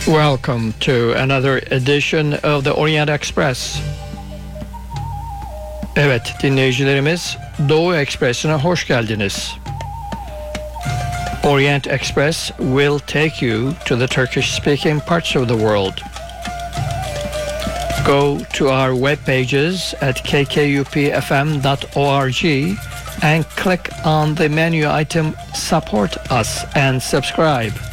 Welcome to another edition of the Orient Express. Evet dinleyicilerimiz, Doğu Ekspresi'ne hoş geldiniz. Orient Express will take you to the Turkish-speaking parts of the world. Go to our web pages at kkupfm.org and click on the menu item Support Us and subscribe.